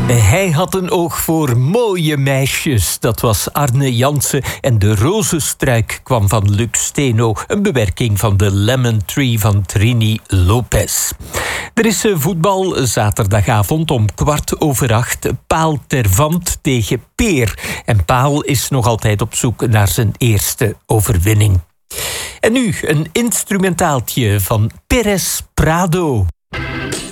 Hij had een oog voor mooie meisjes. Dat was Arne Jansen. En De Rozenstruik kwam van Luc Steno. Een bewerking van de Lemon Tree van Trini Lopez. Er is voetbal zaterdagavond om 7:15. Paal Tervant tegen Peer. En Paal is nog altijd op zoek naar zijn eerste overwinning. En nu een instrumentaaltje van Pérez Prado.